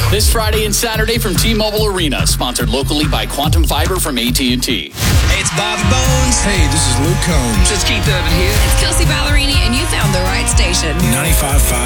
This Friday and Saturday from T-Mobile Arena, sponsored locally by Quantum Fiber from AT&T. Hey, it's Bobby Bones. Hey, this is Luke Combs. It's Keith Urban here. It's Kelsey Ballerini, and you found the right station. 95.5